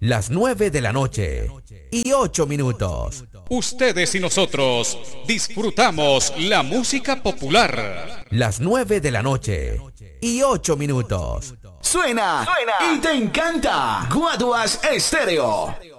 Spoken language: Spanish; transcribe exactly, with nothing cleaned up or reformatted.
Las nueve de la noche y ocho minutos. Ustedes y nosotros disfrutamos la música popular. Las nueve de la noche y ocho minutos. Suena, suena y te encanta. Guaduas Estéreo.